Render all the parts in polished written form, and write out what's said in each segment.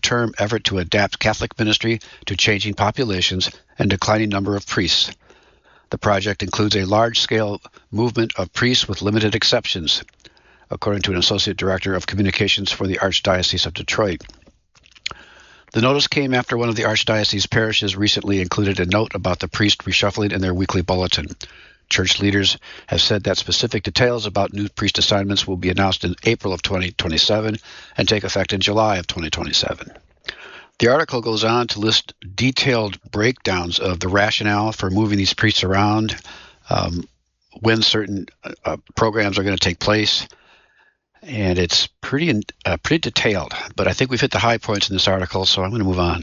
long-term effort to adapt Catholic ministry to changing populations and declining number of priests. The project includes a large-scale movement of priests with limited exceptions, according to an associate director of communications for the Archdiocese of Detroit. The notice came after one of the Archdiocese parishes recently included a note about the priest reshuffling in their weekly bulletin. Church leaders have said that specific details about new priest assignments will be announced in April of 2027 and take effect in July of 2027. The article goes on to list detailed breakdowns of the rationale for moving these priests around, when certain programs are going to take place, and it's pretty detailed. But I think we've hit the high points in this article, so I'm going to move on.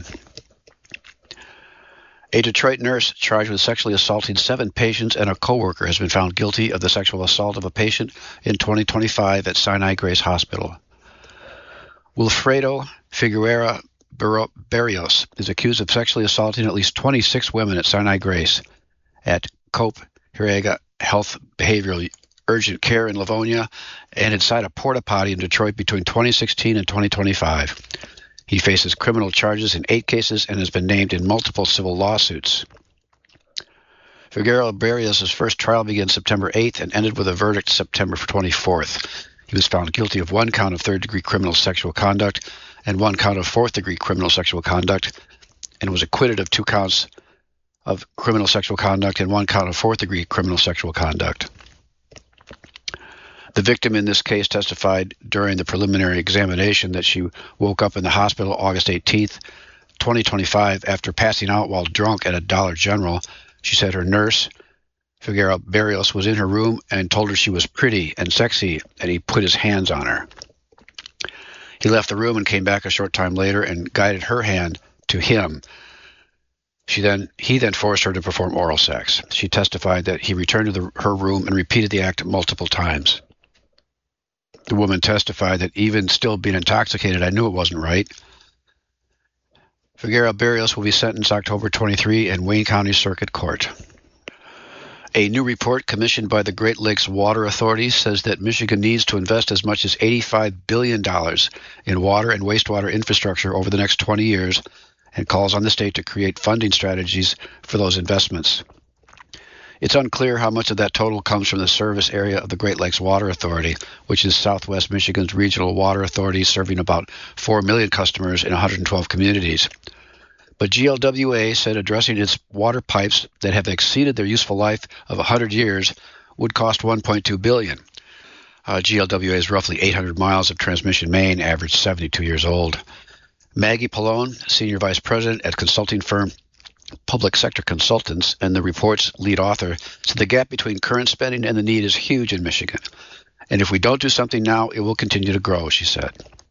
A Detroit nurse charged with sexually assaulting 7 patients and a coworker has been found guilty of the sexual assault of a patient in 2025 at Sinai Grace Hospital. Wilfredo Figueroa Barrios is accused of sexually assaulting at least 26 women at Sinai Grace at Cope Hirega Health Behavioral Urgent Care in Livonia and inside a porta potty in Detroit between 2016 and 2025. He faces criminal charges in 8 cases and has been named in multiple civil lawsuits. Figueroa Barrios' first trial began September 8th and ended with a verdict September 24th. He was found guilty of 1 count of third-degree criminal sexual conduct and 1 count of fourth-degree criminal sexual conduct, and was acquitted of 2 counts of criminal sexual conduct and 1 count of fourth-degree criminal sexual conduct. The victim in this case testified during the preliminary examination that she woke up in the hospital August 18th, 2025, after passing out while drunk at a Dollar General. She said her nurse, Figueroa Barrios, was in her room and told her she was pretty and sexy, and he put his hands on her. He left the room and came back a short time later and guided her hand to him. He then forced her to perform oral sex. She testified that he returned to her room and repeated the act multiple times. The woman testified that even still being intoxicated, I knew it wasn't right. Figueroa Barrios will be sentenced October 23 in Wayne County Circuit Court. A new report commissioned by the Great Lakes Water Authority says that Michigan needs to invest as much as $85 billion in water and wastewater infrastructure over the next 20 years and calls on the state to create funding strategies for those investments. It's unclear how much of that total comes from the service area of the Great Lakes Water Authority, which is Southwest Michigan's regional water authority serving about 4 million customers in 112 communities. But GLWA said addressing its water pipes that have exceeded their useful life of 100 years would cost $1.2 billion. GLWA's roughly 800 miles of transmission main average 72 years old. Maggie Pallone, Senior Vice President at consulting firm Public Sector Consultants and the report's lead author, said the gap between current spending and the need is huge in Michigan. And if we don't do something now, it will continue to grow, she said.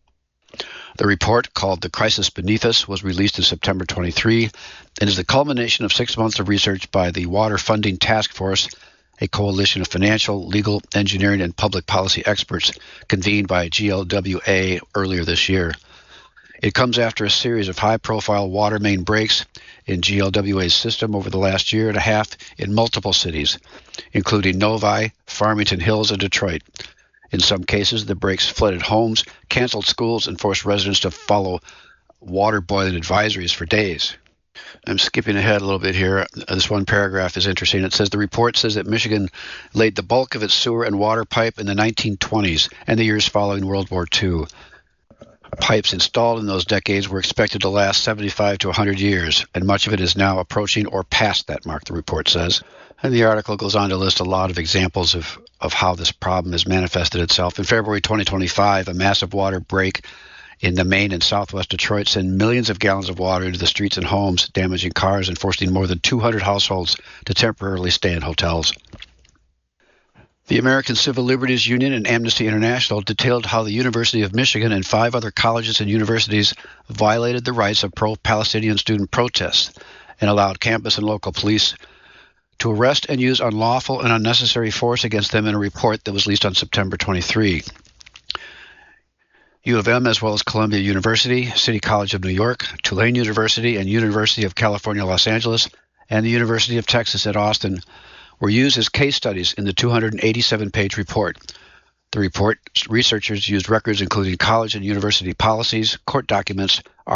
The report, called The Crisis Beneath Us, was released in September 23 and is the culmination of 6 months of research by the Water Funding Task Force, a coalition of financial, legal, engineering, and public policy experts convened by GLWA earlier this year. It comes after a series of high-profile water main breaks in GLWA's system over the last year and a half in multiple cities, including Novi, Farmington Hills, and Detroit. In some cases, the breaks flooded homes, canceled schools, and forced residents to follow water boiling advisories for days. I'm skipping ahead a little bit here. This one paragraph is interesting. It says the report says that Michigan laid the bulk of its sewer and water pipe in the 1920s and the years following World War II. Pipes installed in those decades were expected to last 75 to 100 years, and much of it is now approaching or past that mark, the report says. And the article goes on to list a lot of examples of how this problem has manifested itself. In February 2025, a massive water break in the main and southwest Detroit sent millions of gallons of water into the streets and homes, damaging cars and forcing more than 200 households to temporarily stay in hotels. The American Civil Liberties Union and Amnesty International detailed how the University of Michigan and 5 other colleges and universities violated the rights of pro-Palestinian student protests and allowed campus and local police to arrest and use unlawful and unnecessary force against them in a report that was released on September 23. U of M, as well as Columbia University, City College of New York, Tulane University, and University of California, Los Angeles, and the University of Texas at Austin were used as case studies in the 287-page report. The report researchers used records including college and university policies, court documents,